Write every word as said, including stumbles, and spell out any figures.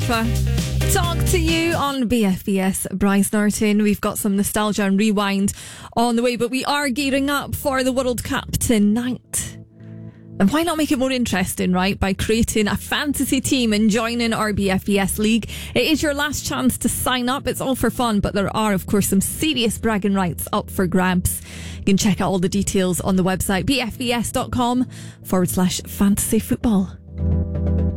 Khalifa. Talk to you on B F B S. Bryce Norton. We've got some nostalgia and rewind on the way, but we are gearing up for the World Cup tonight. And why not make it more interesting, right? By creating a fantasy team and joining our B F B S League. It is your last chance to sign up. It's all for fun, but there are, of course, some serious bragging rights up for grabs. You can check out all the details on the website, bfbs.com forward slash fantasy football.